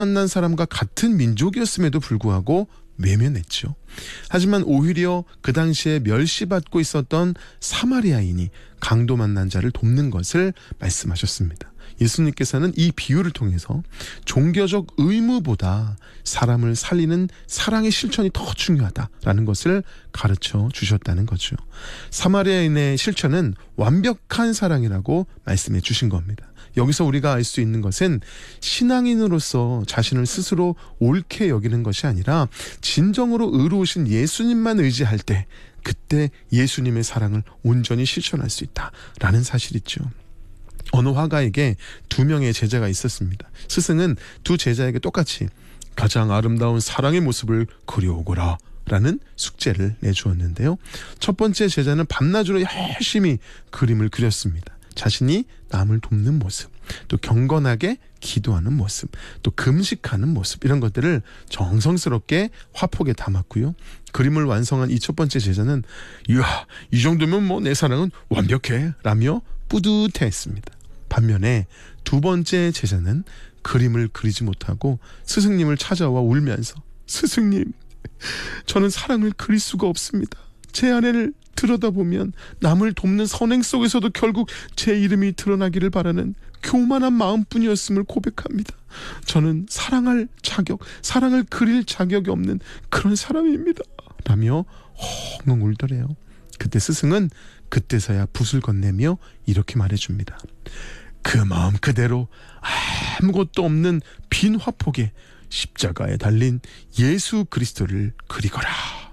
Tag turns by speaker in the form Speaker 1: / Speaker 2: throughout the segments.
Speaker 1: 만난 사람과 같은 민족이었음에도 불구하고 외면했죠. 하지만 오히려 그 당시에 멸시받고 있었던 사마리아인이 강도 만난 자를 돕는 것을 말씀하셨습니다. 예수님께서는 이 비유를 통해서 종교적 의무보다 사람을 살리는 사랑의 실천이 더 중요하다라는 것을 가르쳐 주셨다는 거죠. 사마리아인의 실천은 완벽한 사랑이라고 말씀해 주신 겁니다. 여기서 우리가 알 수 있는 것은 신앙인으로서 자신을 스스로 옳게 여기는 것이 아니라 진정으로 의로우신 예수님만 의지할 때 그때 예수님의 사랑을 온전히 실천할 수 있다라는 사실이죠. 어느 화가에게 2명의 제자가 있었습니다. 스승은 두 제자에게 똑같이 가장 아름다운 사랑의 모습을 그려오거라 라는 숙제를 내주었는데요. 첫 번째 제자는 밤낮으로 열심히 그림을 그렸습니다. 자신이 남을 돕는 모습, 또 경건하게 기도하는 모습, 또 금식하는 모습, 이런 것들을 정성스럽게 화폭에 담았고요. 그림을 완성한 이 첫 번째 제자는 이야, 이 정도면 뭐 내 사랑은 완벽해 라며 뿌듯해했습니다. 반면에 두 번째 제자는 그림을 그리지 못하고 스승님을 찾아와 울면서 스승님, 저는 사랑을 그릴 수가 없습니다. 제 안을 들여다보면 남을 돕는 선행 속에서도 결국 제 이름이 드러나기를 바라는 교만한 마음뿐이었음을 고백합니다. 저는 사랑할 자격, 사랑을 그릴 자격이 없는 그런 사람입니다 라며 엉엉 울더래요. 그때 스승은 그때서야 붓을 건네며 이렇게 말해줍니다. 그 마음 그대로 아무것도 없는 빈 화폭에 십자가에 달린 예수 그리스도를 그리거라.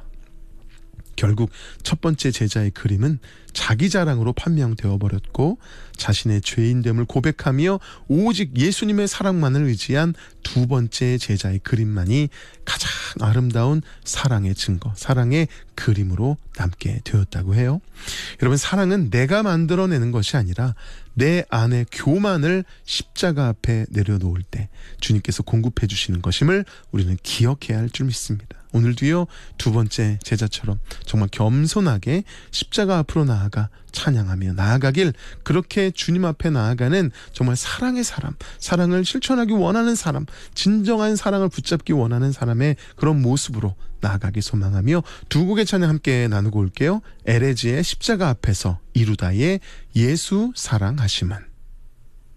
Speaker 1: 결국 첫 번째 제자의 그림은 자기 자랑으로 판명되어 버렸고 자신의 죄인됨을 고백하며 오직 예수님의 사랑만을 의지한 두 번째 제자의 그림만이 가장 아름다운 사랑의 증거, 사랑의 그림으로 남게 되었다고 해요. 여러분, 사랑은 내가 만들어내는 것이 아니라 내 안의 교만을 십자가 앞에 내려놓을 때 주님께서 공급해 주시는 것임을 우리는 기억해야 할 줄 믿습니다. 오늘도요, 두 번째 제자처럼 정말 겸손하게 십자가 앞으로 나아가 찬양하며 나아가길, 그렇게 주님 앞에 나아가는 정말 사랑의 사람, 사랑을 실천하기 원하는 사람, 진정한 사랑을 붙잡기 원하는 사람의 그런 모습으로 나아가기 소망하며 두 곡의 찬양 함께 나누고 올게요. 에레지의 십자가 앞에서, 이루다의 예수 사랑하심은.